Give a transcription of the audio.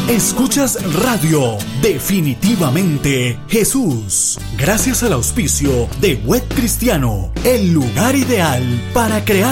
Escuchas Radio Definitivamente Jesús. Gracias al auspicio de Web Cristiano, el lugar ideal para crear